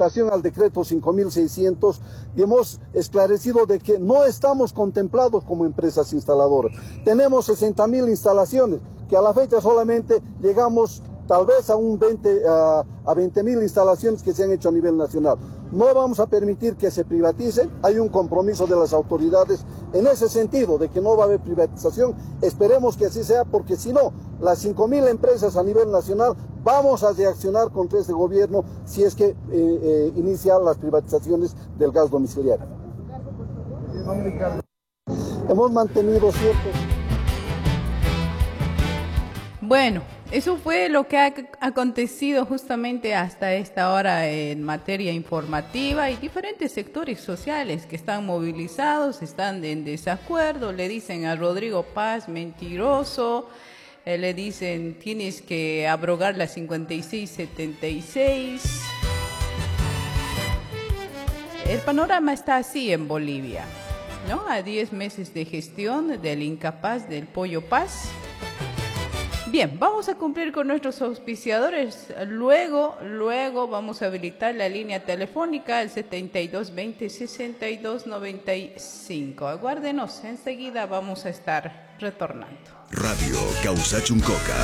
adaptación al decreto 5600 y hemos esclarecido de que no estamos contemplados como empresas instaladoras. Tenemos 60.000 instalaciones, que a la fecha solamente llegamos tal vez a 20.000 instalaciones que se han hecho a nivel nacional. No vamos a permitir que se privaticen, hay un compromiso de las autoridades en ese sentido, de que no va a haber privatización. Esperemos que así sea, porque si no, las 5.000 empresas a nivel nacional vamos a reaccionar contra este gobierno si es que inicia las privatizaciones del gas domiciliario. Hemos mantenido ciertos... Bueno, eso fue lo que ha acontecido justamente hasta esta hora en materia informativa, y diferentes sectores sociales que están movilizados, están en desacuerdo, le dicen a Rodrigo Paz mentiroso, le dicen tienes que abrogar la 5676. El panorama está así en Bolivia, ¿no? A 10 meses de gestión del incapaz del Pollo Paz. Bien, vamos a cumplir con nuestros auspiciadores. Luego vamos a habilitar la línea telefónica al 7220-6295. Aguárdenos, enseguida vamos a estar retornando. Radio Causachuncoca.